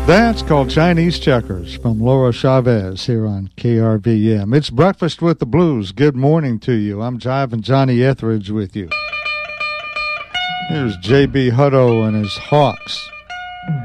That's called Chinese Checkers from Laura Chavez here on KRVM. It's Breakfast with the Blues. Good morning to you. I'm Jiving Johnny Etheridge with you. Here's J.B. Hutto and his Hawks.